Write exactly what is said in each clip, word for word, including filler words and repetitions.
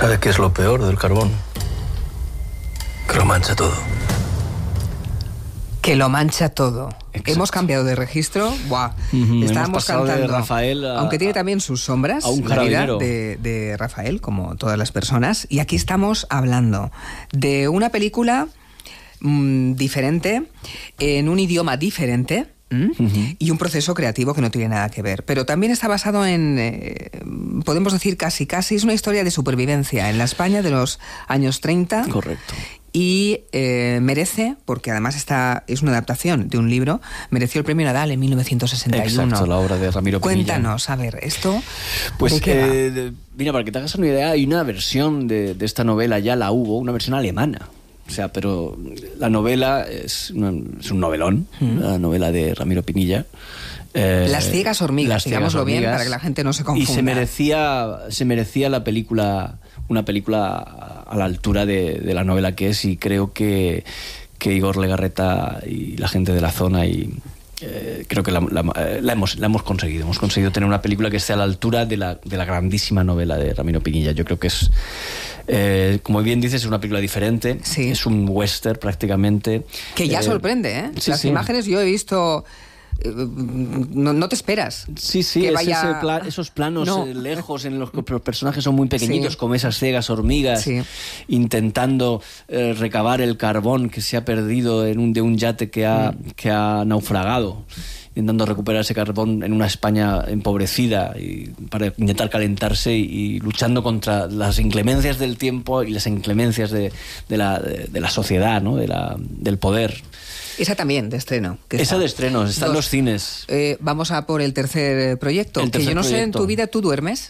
¿Sabe qué es lo peor del carbón? Que lo mancha todo. Que lo mancha todo. Exacto. Hemos cambiado de registro. Buah. Uh-huh. Estábamos cantando de Rafael a, aunque tiene también sus sombras, a un la vida carabinero. de, de Rafael, como todas las personas. Y aquí estamos hablando de una película mmm, diferente, en un idioma diferente. ¿Mm? Uh-huh. Y un proceso creativo que no tiene nada que ver. Pero también está basado en, eh, podemos decir casi, casi, es una historia de supervivencia en la España de los años treinta. Correcto. Y eh, merece, porque además está, es una adaptación de un libro, mereció el premio Nadal en mil novecientos sesenta y uno. Exacto, la obra de Ramiro Pinilla. Cuéntanos, a ver, esto... Pues, ¿de qué eh, de, mira, para que te hagas una idea, hay una versión de, de esta novela, ya la hubo, una versión alemana. O sea, pero la novela es, una, es un novelón, mm. la novela de Ramiro Pinilla. Eh, Las ciegas hormigas, digámoslo bien, para que la gente no se confunda. Y se merecía, se merecía la película, una película a la altura de, de la novela que es, y creo que, que Igor Legarreta y la gente de la zona y... Eh, creo que la, la, la, hemos, la hemos conseguido. Hemos conseguido tener una película que esté a la altura de la, de la grandísima novela de Ramiro Pinilla. Yo creo que es, eh, como bien dices, es una película diferente. Sí. Es un western prácticamente. Que ya eh, sorprende, ¿eh? Sí, Las sí. imágenes yo he visto... No, no te esperas. Sí, sí, que es vaya... ese pla esos planos no. eh, lejos en los que los personajes son muy pequeñitos, sí. como esas ciegas hormigas, sí. intentando eh, recabar el carbón que se ha perdido en un, de un yate que ha, mm. que ha naufragado, intentando recuperar ese carbón en una España empobrecida y para intentar calentarse y, y luchando contra las inclemencias del tiempo y las inclemencias de, de, la, de, de la sociedad, ¿no? de la, del poder. Esa también, de estreno. Que Esa está. de estreno, está en los cines. Eh, vamos a por el tercer proyecto. El tercer que yo no proyecto. sé, en tu vida, ¿tú duermes?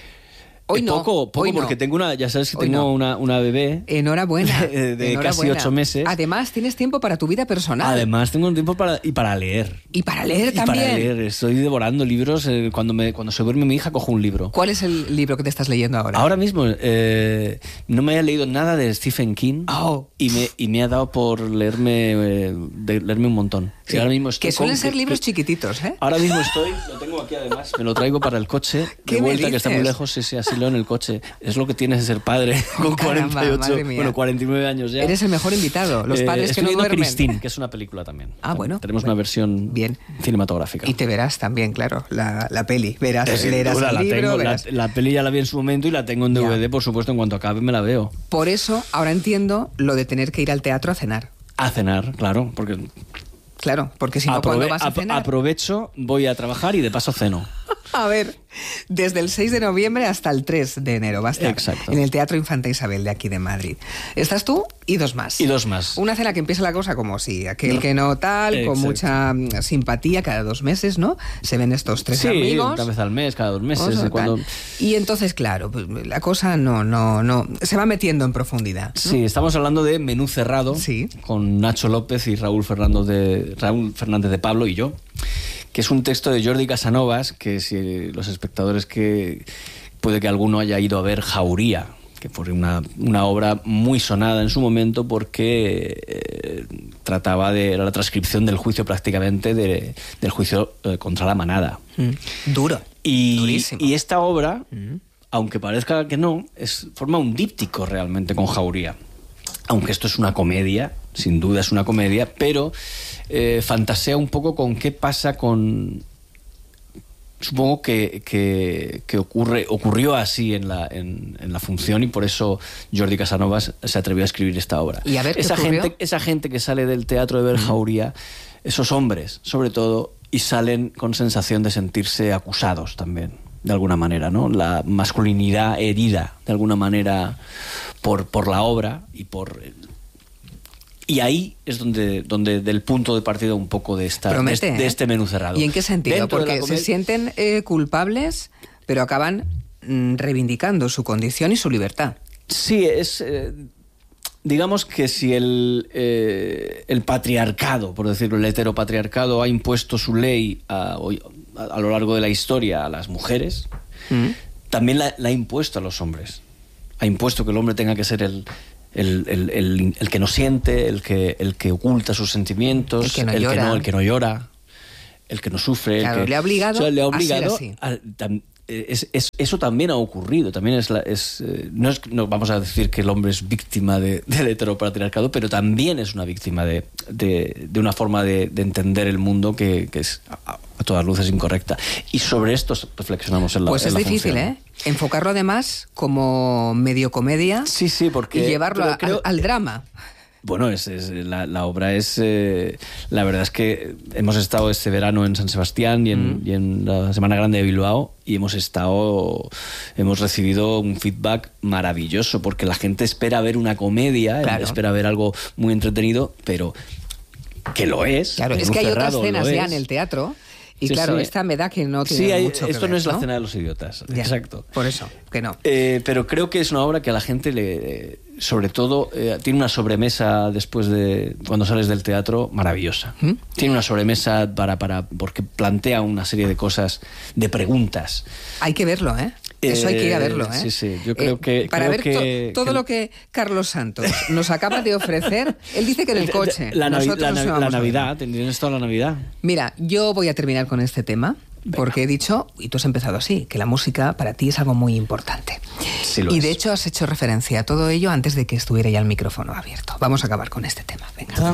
Hoy eh, no. Poco, poco hoy porque no. tengo una, ya sabes que Hoy tengo no. una, una bebé. Enhorabuena. De, de enhorabuena. casi ocho meses. Además, tienes tiempo para tu vida personal. Además, tengo un tiempo para, y para leer. Y para leer y también. Para leer. Estoy devorando libros. Eh, cuando, me, cuando se duerme mi hija, cojo un libro. ¿Cuál es el libro que te estás leyendo ahora? Ahora mismo, eh, no me había leído nada de Stephen King. Oh. Y, me, y me ha dado por leerme, eh, de, leerme un montón. Sí. Ahora mismo estoy que suelen con, ser que, libros que, chiquititos, ¿eh? Ahora mismo estoy, lo tengo aquí además, me lo traigo para el coche, de vuelta, que está muy lejos, sí, sí, así leo en el coche. Es lo que tienes de ser padre con Caramba, cuarenta y ocho, mía. bueno, cuarenta y nueve años ya. Eres el mejor invitado. Los padres eh, que no duermen. Christine, que es una película también. Ah, bueno. Tenemos bueno. una versión bien. cinematográfica. Y te verás también, claro, la, la peli. Verás, es leerás duda, el la, libro, tengo, verás. la, la peli ya la vi en su momento y la tengo en D V D, ya. Por supuesto, en cuanto acabe me la veo. Por eso, ahora entiendo lo de tener que ir al teatro a cenar. A cenar, claro, porque... Claro, porque si no, Aprove ¿cuándo vas a cenar? Aprovecho, voy a trabajar y de paso ceno. A ver, desde el seis de noviembre hasta el tres de enero va a estar Exacto. en el Teatro Infanta Isabel de aquí de Madrid. Estás tú y dos más. Y dos más. Una cena que empieza la cosa como si aquel no. que no tal, Exacto. con mucha simpatía cada dos meses, ¿no? Se ven estos tres sí, amigos. una vez al mes, cada dos meses. Oso, cuando... Y entonces, claro, pues, la cosa no, no, no, se va metiendo en profundidad, ¿no? Sí, estamos hablando de Menú Cerrado, sí. con Nacho López y Raúl Fernández de, Raúl Fernández de Pablo y yo, que es un texto de Jordi Casanovas, que si los espectadores que puede que alguno haya ido a ver Jauría, que fue una, una obra muy sonada en su momento porque eh, trataba de era la transcripción del juicio prácticamente de, del juicio eh, contra la manada. Mm. Duro. Y, Durísimo. Y esta obra, mm. aunque parezca que no, es, forma un díptico realmente con Jauría. Aunque esto es una comedia, sin duda es una comedia, pero eh, fantasea un poco con qué pasa con... Supongo que, que, que ocurre, ocurrió así en la, en, en la función y por eso Jordi Casanovas se atrevió a escribir esta obra. ¿Y a ver qué esa ocurrió? gente, esa gente que sale del teatro de ver Jauría, esos hombres, sobre todo, y salen con sensación de sentirse acusados también, de alguna manera, ¿no? La masculinidad herida, de alguna manera, por, por la obra y por... Y ahí es donde, donde del punto de partida un poco de, esta, Promete, de, ¿eh? de este menú cerrado. ¿Y en qué sentido? Dentro Porque comedia... se sienten eh, culpables, pero acaban mm, reivindicando su condición y su libertad. Sí, es... Eh, digamos que si el, eh, el patriarcado, por decirlo, el heteropatriarcado ha impuesto su ley a, a, a lo largo de la historia a las mujeres, mm. también la, la ha impuesto a los hombres. Ha impuesto que el hombre tenga que ser el... El, el, el, el que no siente, el que, el que oculta sus sentimientos, el que no el llora, que no, el que no llora, el que no sufre. Claro, el que, le ha obligado, o sea, le ha obligado a ser así. A, es, es, eso también ha ocurrido. También es, la, es, eh, no, es no vamos a decir que el hombre es víctima de, del heteropatriarcado, pero también es una víctima de, de, de una forma de, de entender el mundo que, que es a, a todas luces incorrecta. Y sobre esto reflexionamos en la Pues en es la difícil, función, ¿eh? Enfocarlo además como medio comedia. Sí, sí, porque... Y llevarlo a, creo, al, al drama. Bueno, es, es, la, la obra es... Eh, la verdad es que hemos estado este verano en San Sebastián y en, mm. y en la Semana Grande de Bilbao y hemos estado... Hemos recibido un feedback maravilloso porque la gente espera ver una comedia, claro. espera ver algo muy entretenido, pero que lo es. Claro, es que hay otras escenas ya en el teatro... Y sí, claro, sí. esta me da que no tiene sí, hay, mucho que esto ver, no es ¿no? La cena de los idiotas, ya, exacto. Por eso, que no. Eh, pero creo que es una obra que a la gente le... Sobre todo, eh, tiene una sobremesa después de... Cuando sales del teatro, maravillosa. ¿Mm? Tiene una sobremesa para, para... Porque plantea una serie de cosas, de preguntas. Hay que verlo, ¿eh? Eso hay que ir a verlo, ¿eh? Sí, sí, yo creo eh, que... Para creo ver que, to, todo que... lo que Carlos Santos nos acaba de ofrecer, él dice que en el coche. La, navi la, nos la Navidad, tienes toda la Navidad. Mira, yo voy a terminar con este tema. Venga. Porque he dicho, y tú has empezado así, que la música para ti es algo muy importante. Sí lo y es. de hecho has hecho referencia a todo ello antes de que estuviera ya el micrófono abierto. Vamos a acabar con este tema. Venga.